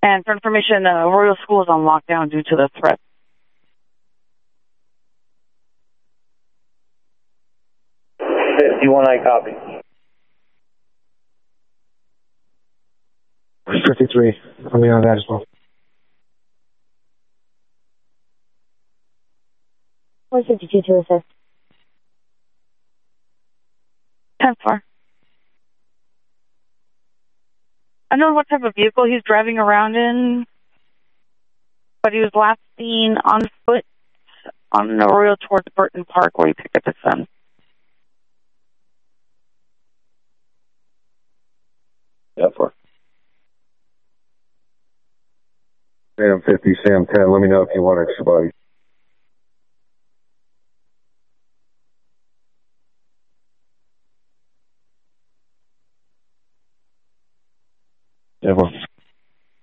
And for information, Royal School is on lockdown due to the threat. I copy. 53. Let me know that as well. 452 to assist. 10-4. I don't know what type of vehicle he's driving around in, but he was last seen on foot on the Royal towards Burton Park where he picked up his son. Yeah, 4. Sam 50, Sam 10. Let me know if you want extra body. Yeah, well.